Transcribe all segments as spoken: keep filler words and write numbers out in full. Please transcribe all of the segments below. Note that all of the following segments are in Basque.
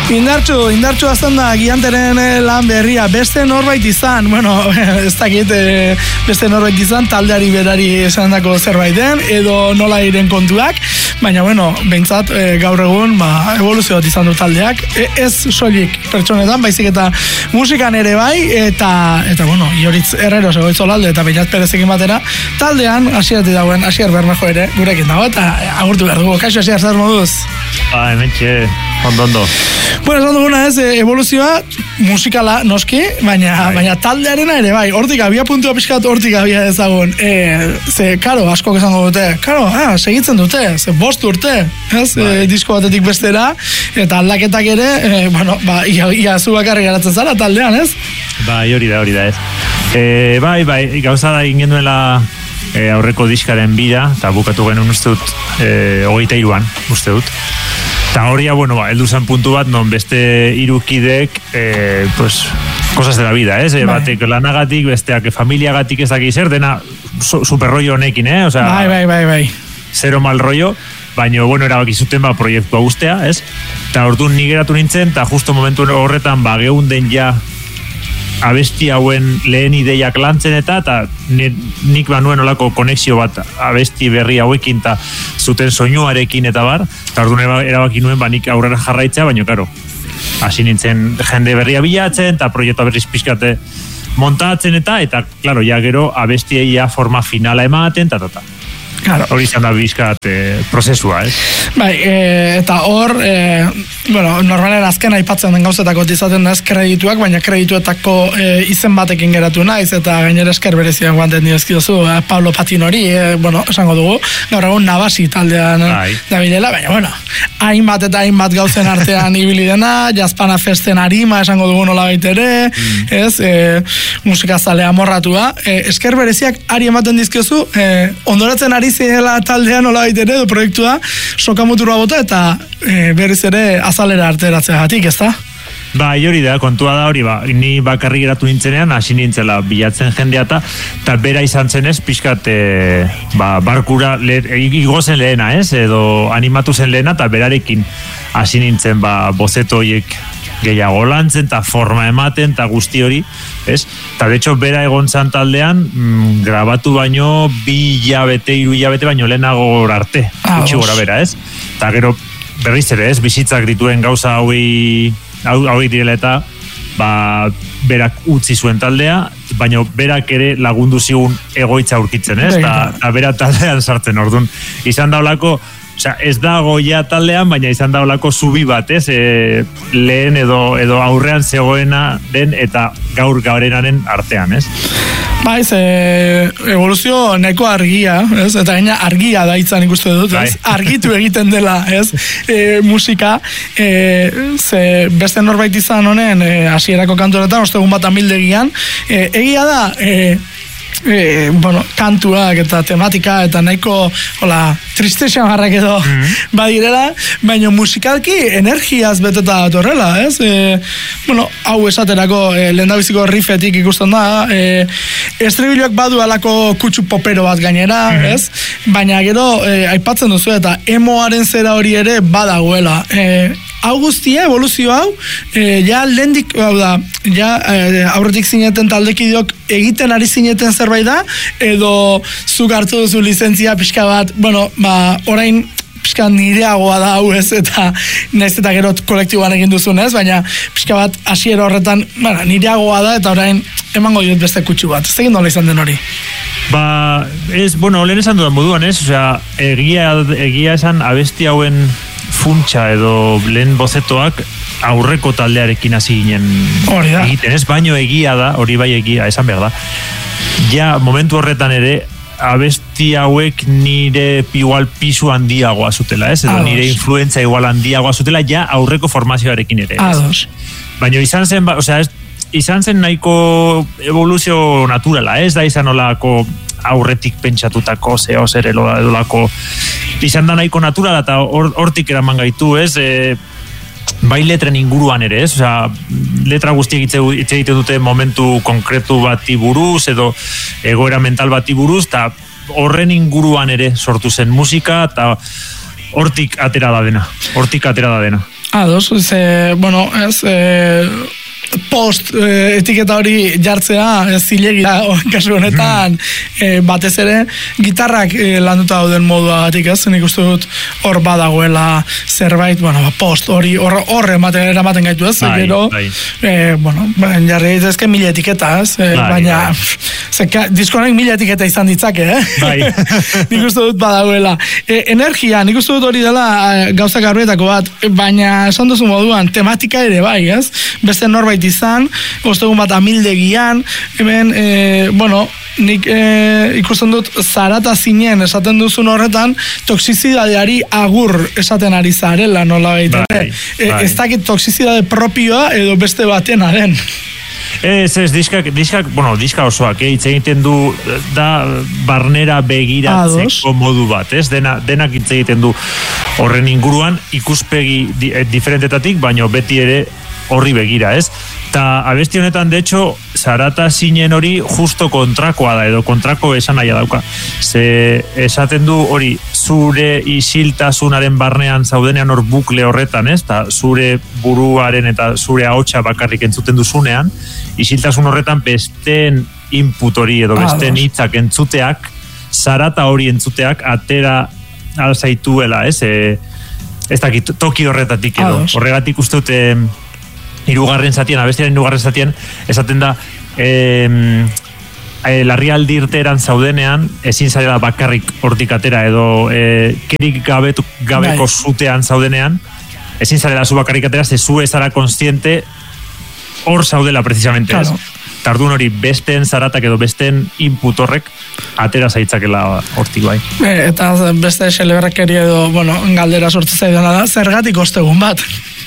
Indartxu, indartxu azten da Gianteren lan berria, beste norbait izan, bueno, ez dakit, beste norbait izan, taldeari berari esan dako zerbait den, edo nola iren kontuak, baina, bueno, behintzat, gaur egun, ba, evoluzio bat izan du taldeak, e, ez soilik pertsonetan, baizik eta musikan ere bai, eta, eta bueno, Ioritz Herrero Segoitzolalde eta Beñat Perezekin batera, taldean, Asieratik dagoen, Asier Bermejo ere, gurekin dago, eta agurtu behar dugu. Kaixo, Asier, zer moduz? Ba, hementxe, ondo, ondo. Bueno, esan duguna ez, evoluzioa musikala noski, baina, baina taldearena ere bai, hortik abia puntua pixkat hortik abia ezagun. E, ze, karo, askok esango dute, karo, ah, segitzen dute, ze bost urte, ez, e, disko batetik bestera, eta aldaketak ere, e, bueno, ba, ia, ia zu bakarri garatzen zara taldean, ez? Bai, hori da, hori da, ez. E, bai, bai, gauza da egin genuela e, aurreko diskaren bira, eta bukatu genuen uste dut, e, hogeita iruan, uste dut. Eta horia, bueno, ba, eldu zen puntu bat, non beste irukidek, eh, pues, cosas de la vida, ez? Eh? Batek lanagatik, besteak familiagatik ez daki zer, dena su, super rollo honekin, eh? O sea, bai, bai, bai, bai. Zero mal rollo, baina, bueno, erabaki zuten ba, proiektua guztea, ez? Eta orduan ni geratu nintzen, eta justo momentu horretan, ba, geunden ja abesti hauen lehen ideiak lantzen eta eta nik banuen olako konexio bat abesti berri hauekin eta zuten soinuarekin eta bar, eta orduan erabaki nuen ba nik aurrera jarraitza, baina karo, hasi nintzen jende berria bilatzen eta proiektua berriz pizkate montatzen eta, eta, klaro, ja gero abestiei ja forma finala ematen, eta, eta, Claro. Hori izan da bizkat eh, prozesua, ez? Bai, e, eta hor, e, bueno, normalen azken aipatzen den gauzetako izaten da ez kredituak, baina kredituetako e, izen batekin geratu naiz, eta gainera esker berezian guanten diozkiozu, e, Pablo Patinori, e, bueno, esango dugu, gaur egun Nabasi taldean dabilela, baina, bueno, hainbat eta hainbat gauzen artean ibili dena, Jazpana Festen arima esango dugu nola baitere, mm. ez, e, musikazale amorratua, e, esker bereziak ari ematen dizkiozu, e, ondoratzen ari zinela taldean nola baitere, edo proiektua, sokamuturua bota eta e, berriz ere azalera arteratzeagatik, ez da? Ba, hori da, kontua da hori, ba, ni bakarri geratu nintzenean, hasi nintzela bilatzen jendea eta bera izan zenez, pixkat, e, ba, barkura le, igozen lehena, ez? Edo animatu zen lehena, eta berarekin hasi nintzen, ba, bozeto horiek gehiago lantzen, eta forma ematen, eta guzti hori, ez? Eta, de hecho, bera egon zan taldean, mm, grabatu baino, bi hilabete, hiru hilabete baino lehenago arte, gutxi gora bera, ez? Eta gero, berriz ere, ez? Bizitzak dituen gauza hauei hau, hauei direla eta ba, berak utzi zuen taldea, baina berak ere lagundu zigun egoitza aurkitzen, ez? Eta bera taldean sartzen, orduan. Izan daulako, osea, ez dago ja taldean, baina izan daulako zubi bat, ez? E, lehen edo, edo aurrean zegoena den eta gaur gaurenaren artean, ez? Baiz, e, evoluzio neko argia, ez? Eta gaina argia da itzan ikusten dut, ez? Argitu egiten dela, ez? E, musika, e, ze beste norbait izan honen, e, hasierako kantuetan, ostegun bat amildegian, e, egia da, e, E, bueno, kantuak eta tematika eta nahiko hola, tristexan jarrak edo mm-hmm. badirela, baina musikalki energiaz beteta torrela, ez? E, bueno, hau esaterako e, lehendabiziko riffetik ikusten da, e, estribiloak badu alako kutsu popero bat gainera, mm-hmm. ez? Baina gero e, aipatzen duzu eta emoaren zera hori ere badagoela. E, hau guztia, evoluzio hau, e, ja lehendik, hau da, ja e, aurretik zineten taldekideok egiten ari zineten zerbait da, edo zuk hartu duzu lizentzia pixka bat, bueno, ba, orain pixka nireagoa da hau ez, eta naiz eta gero kolektiboan egin duzun ez, baina pixka bat hasiera horretan, bueno, nireagoa da, eta orain emango diot beste kutsu bat. Ez egin nola izan den hori? Ba, ez, bueno, lehen esan dudan moduan, ez, osea, egia, egia esan abesti hauen funtsa edo lehen bozetoak aurreko taldearekin hasi ginen egiten, ez? Baino egia da, hori bai egia, esan behar da. Ja, momentu horretan ere, abesti hauek nire igual pisu handiagoa zutela, ez? Edo nire influenza igual handiagoa zutela, ja aurreko formazioarekin ere, ez? Baina izan zen, osea, ez, izan zen nahiko evoluzio naturala, ez da izan olako aurretik pentsatutako zeo zer edolako izan da nahiko naturala eta hortik or, eraman gaitu, ez? E, bai letren inguruan ere, ez? Osea, letra guztiak hitz egiten dute momentu konkretu bati buruz edo egoera mental bati buruz, eta horren inguruan ere sortu zen musika eta hortik atera da dena, hortik atera da dena. Ados, ze, bueno, ez, e, post e, etiketa hori jartzea zilegia, kasu honetan e, batez ere gitarrak e, landuta dauden moduagatik, ez, nik uste dut hor badagoela zerbait, bueno, post hori hor horre ematen eramaten gaitu, ez, bai, gero bai. E, bueno, jarri daitezke mila etiketa, ez, e, bai, baina bai. Zeka, diskonek mila etiketa izan ditzake, eh? Bai. Nik uste dut badagoela. E, energia, nik uste dut hori dela gauza garbietako bat, baina esan duzu moduan, tematika ere bai, ez? Beste norbait izan, ostegun bat amildegian, hemen, e, bueno, nik e, ikusten dut zarata zinen esaten duzun horretan, toksizidadeari agur esaten ari zarela, nola baita. Bai, e, bai. Ez dakit toksizidade propioa edo beste batenaren. Ez, ez, diskak, diskak, bueno, diska osoak, eh, hitz egiten du, da barnera begiratzeko modu bat, ez? Dena, denak hitz egiten du horren inguruan, ikuspegi di, eh, diferentetatik, baina beti ere horri begira, ez? Ta abesti honetan, de hecho, zarata zinen hori justo kontrakoa da, edo kontrako esan nahi dauka. Ze esaten du hori, zure isiltasunaren barnean zaudenean hor bukle horretan, ez? Ta zure buruaren eta zure ahotsa bakarrik entzuten duzunean, isiltasun horretan besteen input hori edo besteen hitzak entzuteak, zarata hori entzuteak atera alzaituela, ez? E, ez dakit, toki horretatik edo. Horregatik uste dute hirugarren zatien, abestiaren hirugarren zatien, esaten da, eh, eh, larrialdi irteeran zaudenean, ezin zarela bakarrik hortik atera, edo eh, kerik gabetu, gabeko zutean zaudenean, ezin zarela zu bakarrik atera, ze zu ezara konstiente hor zaudela precisamente, claro. Ez? Tardun hori besteen zaratak edo besteen input horrek atera zaitzakela hortik bai. E, eta beste xeleberrakeri edo, bueno, galdera sortu zaidana da, zergatik ostegun bat?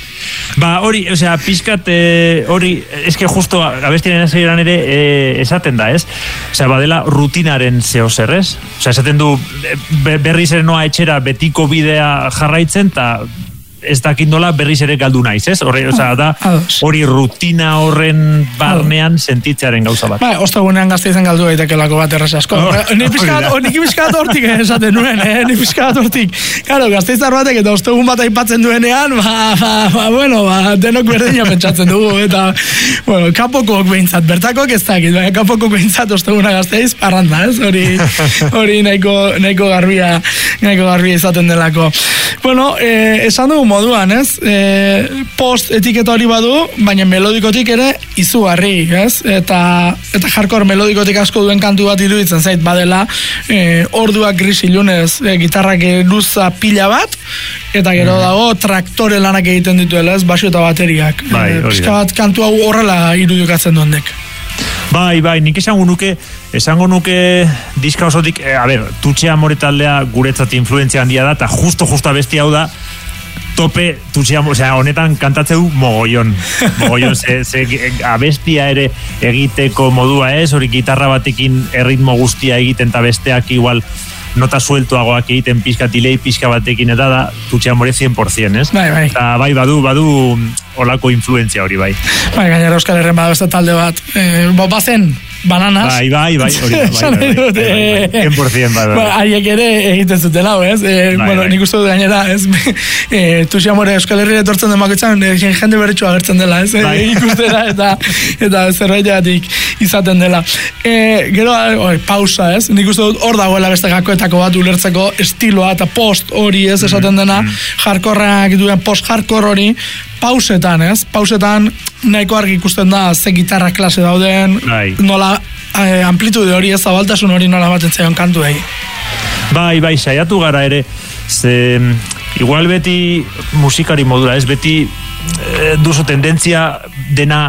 Ba, hori, osea, pizkat eh, hori, eske justo abestiaren hasieran ere eh, esaten da, ez? Osea, badela rutinaren zeo zer, ez? Osea, esaten du be, berriz ere noa etxera betiko bidea jarraitzen, eta ez dakit nola berriz ere galdu naiz, ez? Horre, osea, da, hori rutina horren barnean sentitzearen gauza bat. Ba, ostegunean gazte izan galdu daitekelako bat erraz asko. Oh, Nik pizkat hortik esaten nuen, eh? Nik pizkat hortik. Claro, gazte izan batek eta ostegun bat aipatzen duenean, ba, ba, ba, bueno, ba, denok berdina pentsatzen dugu, eta, bueno, kapokok behintzat, bertakok ez dakit, baina kapokok behintzat osteguna gazteiz, parranda, ez? Hori, hori nahiko, nahiko garbia, nahiko garbia izaten delako. Bueno, eh, esan dugu moduan, ez? E, post etiketa hori badu, baina melodikotik ere izugarri, ez? Eta, eta hardcore melodikotik asko duen kantu bat iruditzen zait badela, e, orduak gris ilunez, e, gitarrak luza pila bat, eta gero dago traktore lanak egiten dituela, ez? Basio eta bateriak. Bai, e, Pizka bat kantu hau horrela irudikatzen duendek. Bai, bai, nik esango nuke, esango nuke diska osotik, e, a ber, Tutxe Amore taldea guretzat influentzia handia da, eta justo-justo abesti hau da, tope, Tutxe Amore, osea, honetan kantatzeu mogollon, mogollon, ze, ze abestia ere egiteko modua ez, hori gitarra batekin erritmo guztia egiten, eta besteak igual nota sueltoagoak egiten pizka tilei pizka batekin, eta da Tutxe Amore cien por ciento, ez? Bai, bai. Eta bai, badu, badu olako influentzia hori, bai. Bai, gainera Euskal Herren bada beste talde bat, e, bazen, bananas. Bai, bai, bai, hori, bai, bai, bai, cien por ciento, bai, bai. Haiek ere egiten zuten hau, ez? E, bai, bueno, bai. nik uste dut gainera, ez? E, Tutxe Amore Euskal Herri etortzen den bakoitzan, e, jende berritxu agertzen dela, ez? Bai. E, ikustera eta, eta zerbaiteatik izaten dela. E, gero, oi, pausa, ez? Nik uste dut hor dagoela beste gakoetako bat ulertzeko estiloa eta post hori, ez? Esaten dena, hardcoreak duen post-hardcore hori, pausetan, ez? Pausetan nahiko argi ikusten da ze gitarra klase dauden, bai. Nola eh, amplitude hori, ez zabaltasun hori nola baten zaion kantuei. Bai, bai, saiatu gara ere, ze igual beti musikari modura, ez beti eh, duzu tendentzia dena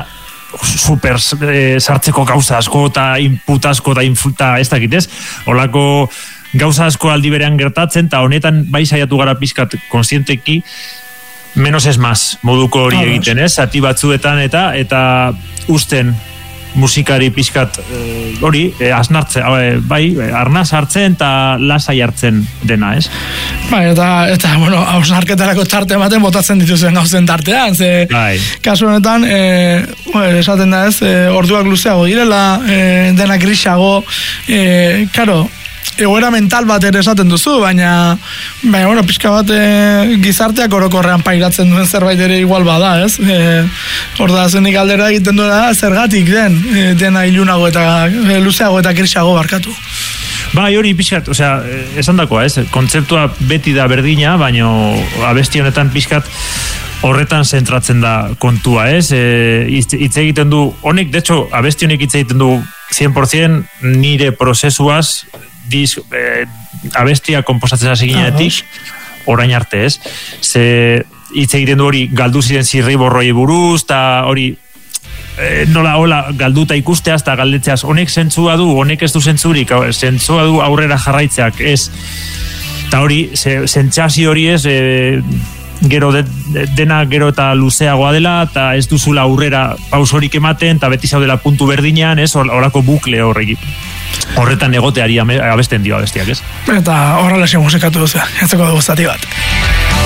super eh, sartzeko gauza asko eta input asko eta infuta ez dakit, ez? Olako gauza asko aldi berean gertatzen, eta honetan bai saiatu gara pizkat konsienteki, menos es más, moduko hori egiten, ez? Zati batzuetan eta eta usten musikari pizkat eh, hori, eh, asnartzen, eh, bai, arnaz hartzen eta lasai hartzen dena, ez? Bai, eta, eta bueno, hausnarketarako tarte ematen botatzen dituzen gauzen tartean, ze bai. Kasu honetan, e, esaten da ez, e, orduak luzeago direla, e, dena grisago, e, karo, egoera mental bat ere esaten duzu, baina, baina, bueno, pixka bat e, gizarteak orokorrean pairatzen duen zerbait ere igual bada, ez? E, hor da, zenik aldera egiten duela zergatik den, e, dena ilunago eta e, luzeago eta krisago barkatu. Bai, hori pixkat, osea, esan dakoa, ez? Kontzeptua beti da berdina, baina abesti honetan pixkat horretan zentratzen da kontua, ez? E, hitz egiten du, honek, de hecho, abesti honek hitz egiten du cien por ciento nire prozesuaz, diz, e, abestia komposatzen hasi ginetik, orain arte, ez? Ze hitz egiten du hori galdu ziren zirriborroi buruz, eta hori e, nola hola galduta ikusteaz eta galdetzeaz, honek zentzua du, honek ez du zentzurik, zentzua du aurrera jarraitzeak, ez? Eta hori, zentzazio hori ez, e, gero de, dena gero eta luzeagoa dela, eta ez duzula aurrera pausorik ematen, eta beti zaudela puntu berdinean, ez, horako bukle horreki. Horretan egoteari abesten dio abestiak, ez? Eta horrela musikatu duzu, entzeko dugu zati bat.